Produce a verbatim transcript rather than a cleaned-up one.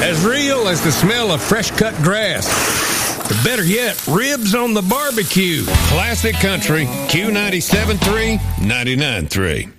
As real as the smell of fresh-cut grass. Or better yet, ribs on the barbecue. Classic Country, Q ninety-seven point three, ninety-nine point three.